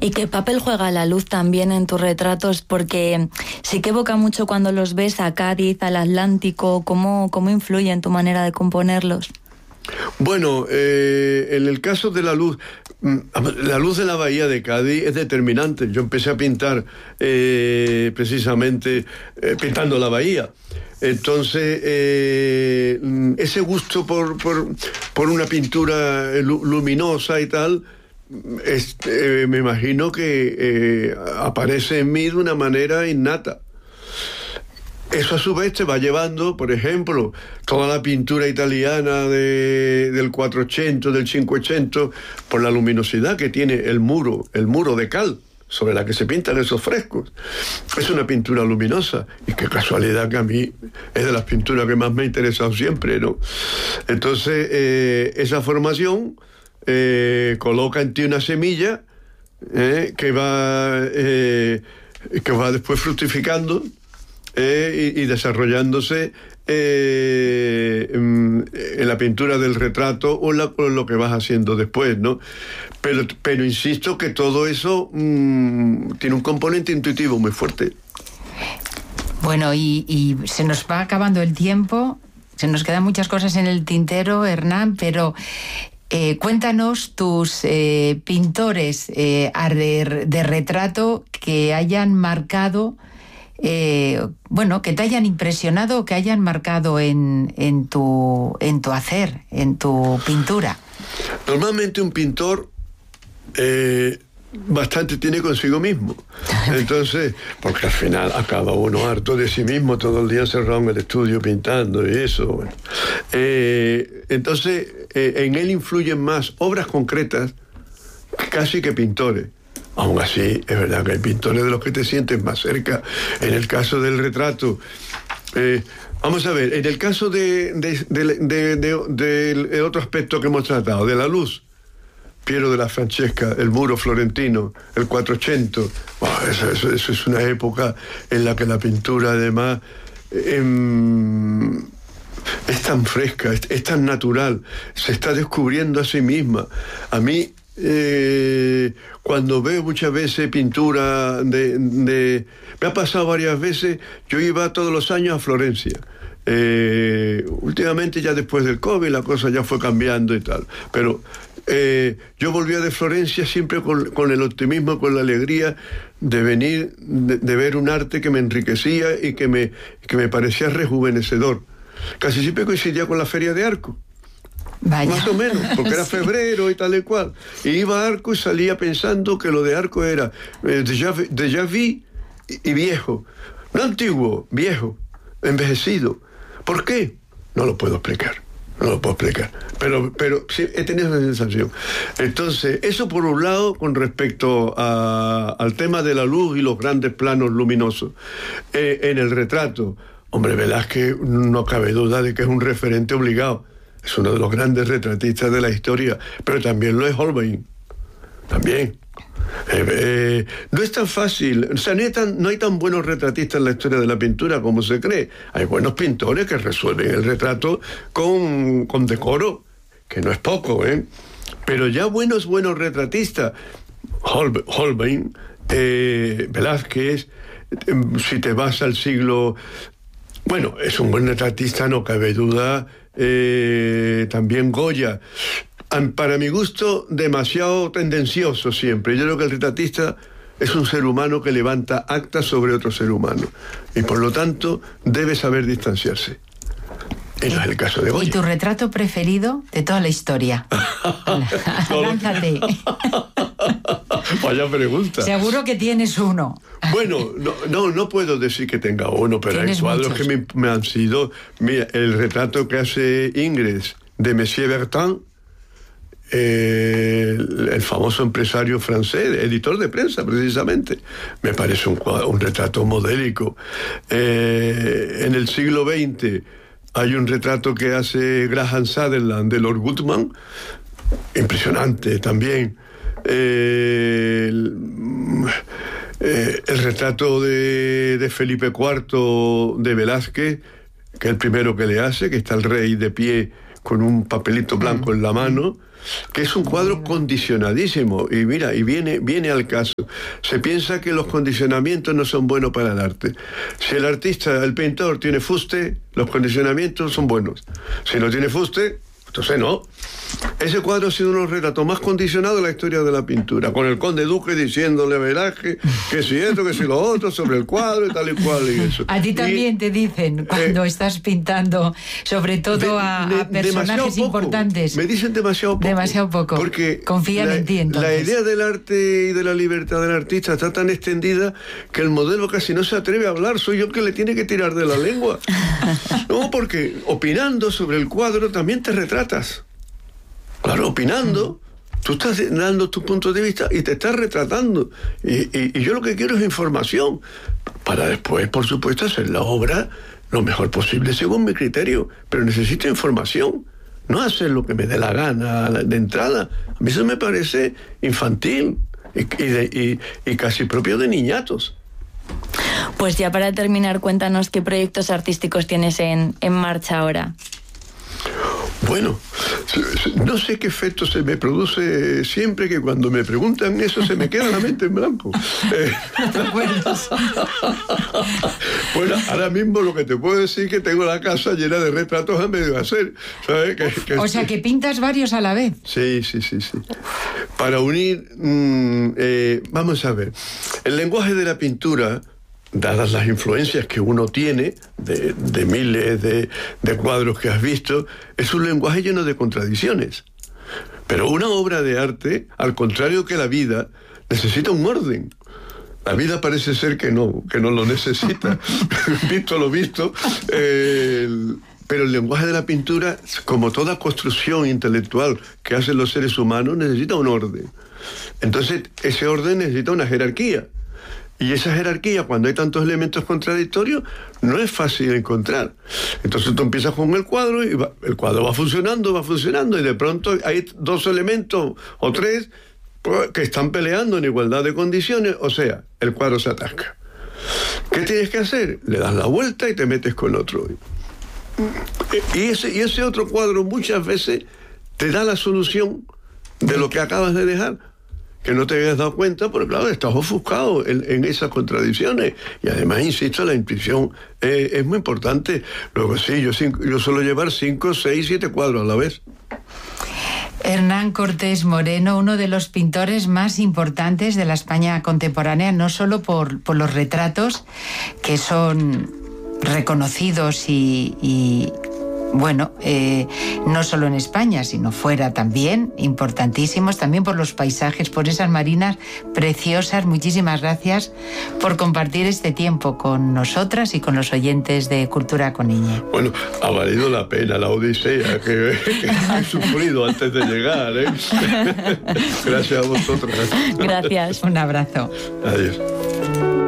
¿Y qué papel juega la luz también en tus retratos? Porque sí que evoca mucho cuando los ves a Cádiz, al Atlántico. ¿Cómo influye en tu manera de componerlos? Bueno, en el caso de la luz de la bahía de Cádiz es determinante. Yo empecé a pintar precisamente pintando la bahía. Entonces, ese gusto por una pintura luminosa y tal, me imagino que aparece en mí de una manera innata. Eso a su vez te va llevando, por ejemplo, toda la pintura italiana del 480, del 580, por la luminosidad que tiene el muro de cal sobre la que se pintan esos frescos. Es una pintura luminosa, y qué casualidad que a mí es de las pinturas que más me ha interesado siempre, ¿no? Entonces, esa formación coloca en ti una semilla que va después fructificando y desarrollándose en la pintura del retrato o lo que vas haciendo después, ¿no? Pero insisto que todo eso tiene un componente intuitivo muy fuerte. Bueno, y se nos va acabando el tiempo, se nos quedan muchas cosas en el tintero, Hernán, pero cuéntanos tus pintores de retrato que hayan marcado, que te hayan impresionado o que hayan marcado en tu hacer, en tu pintura. Normalmente un pintor bastante tiene consigo mismo. Entonces, porque al final acaba uno harto de sí mismo, todo el día encerrado en el estudio pintando y eso. Bueno. Entonces, en él influyen más obras concretas casi que pintores. Aún así, es verdad que hay pintores de los que te sientes más cerca. En el caso del retrato, vamos a ver, en el caso del otro aspecto que hemos tratado, de la luz, Piero de la Francesca, el muro florentino, el 480, eso es una época en la que la pintura además es tan fresca, es tan natural, se está descubriendo a sí misma. A mí, cuando veo muchas veces pintura me ha pasado varias veces, yo iba todos los años a Florencia. Últimamente, ya después del COVID, la cosa ya fue cambiando y tal, pero yo volvía de Florencia siempre con el optimismo, con la alegría de venir, de ver un arte que me enriquecía y que me parecía rejuvenecedor. Casi siempre coincidía con la Feria de Arco. Vaya. Más o menos, porque era febrero y tal y cual. Y iba a Arco y salía pensando que lo de Arco era déjà vu y viejo. No antiguo, viejo, envejecido. ¿Por qué? No lo puedo explicar. Pero sí, he tenido esa sensación. Entonces, eso por un lado con respecto al tema de la luz y los grandes planos luminosos. En el retrato, hombre, Velázquez no cabe duda de que es un referente obligado. Es uno de los grandes retratistas de la historia, pero también lo es Holbein. También. No es tan fácil, o sea, no hay tan buenos retratistas en la historia de la pintura como se cree. Hay buenos pintores que resuelven el retrato con decoro, que no es poco, pero ya buenos retratistas, Holbein, Velázquez, si te vas al siglo... Bueno, es un buen retratista, no cabe duda, también Goya. Para mi gusto, demasiado tendencioso siempre. Yo creo que el retratista es un ser humano que levanta actas sobre otro ser humano. Y por lo tanto, debe saber distanciarse. Y no es el caso de Goya. ¿Y tu retrato preferido de toda la historia? Lánzate. Vaya pregunta. Seguro que tienes uno. Bueno, no puedo decir que tenga uno, pero hay cuadros muchos que me han sido... Mira, el retrato que hace Ingres de Monsieur Bertin, el famoso empresario francés, editor de prensa precisamente, me parece un retrato modélico. En el siglo XX hay un retrato que hace Graham Sutherland de Lord Woodman, impresionante también. El retrato de Felipe IV de Velázquez, que es el primero que le hace, que está el rey de pie con un papelito blanco en la mano. que es un cuadro condicionadísimo. Y mira, y viene al caso. Se piensa que los condicionamientos no son buenos para el arte. Si el artista, el pintor, tiene fuste, los condicionamientos son buenos. Si no tiene fuste, entonces no. Ese cuadro ha sido uno de los retratos más condicionados de la historia de la pintura, con el conde duque diciéndole a Velázquez que si esto, que si lo otro, sobre el cuadro y tal y cual y eso. A ti también te dicen cuando estás pintando, sobre todo a personajes importantes. Me dicen demasiado poco. Demasiado poco. Porque confían en ti, entonces. La idea del arte y de la libertad del artista está tan extendida que el modelo casi no se atreve a hablar. Soy yo que le tiene que tirar de la lengua. No, porque opinando sobre el cuadro también te retratas. Claro, opinando, tú estás dando tu punto de vista y te estás retratando. Y yo lo que quiero es información, para después, por supuesto, hacer la obra lo mejor posible según mi criterio. Pero necesito información, no hacer lo que me dé la gana de entrada. A mí eso me parece infantil y casi propio de niñatos. Pues ya para terminar, cuéntanos qué proyectos artísticos tienes en marcha ahora. Bueno, no sé qué efecto se me produce siempre que cuando me preguntan eso se me queda la mente en blanco. Bueno, ahora mismo lo que te puedo decir es que tengo la casa llena de retratos a medio hacer. ¿Sabes? O sea, que pintas varios a la vez. Sí. Para unir, vamos a ver, el lenguaje de la pintura, dadas las influencias que uno tiene de miles de cuadros que has visto, es un lenguaje lleno de contradicciones. Pero una obra de arte, al contrario que la vida, necesita un orden. La vida parece ser que no lo necesita. Visto lo visto. Pero el lenguaje de la pintura, como toda construcción intelectual que hacen los seres humanos, necesita un orden. Entonces, ese orden necesita una jerarquía. Y esa jerarquía, cuando hay tantos elementos contradictorios, no es fácil de encontrar. Entonces tú empiezas con el cuadro y el cuadro va funcionando y de pronto hay dos elementos o tres que están peleando en igualdad de condiciones, o sea, el cuadro se atasca. ¿Qué tienes que hacer? Le das la vuelta y te metes con otro. Y ese otro cuadro muchas veces te da la solución de lo que acabas de dejar, que no te habías dado cuenta, porque claro, estás ofuscado en esas contradicciones. Y además, insisto, la intuición es muy importante. Luego sí, yo suelo llevar 5, 6, 7 cuadros a la vez. Hernán Cortés Moreno, uno de los pintores más importantes de la España contemporánea, no solo por los retratos, que son reconocidos y bueno, no solo en España, sino fuera también, importantísimos, también por los paisajes, por esas marinas preciosas. Muchísimas gracias por compartir este tiempo con nosotras y con los oyentes de Cultura con Iñe. Bueno, ha valido la pena la odisea que he sufrido antes de llegar, ¿eh? Gracias a vosotros. Gracias. Un abrazo. Adiós.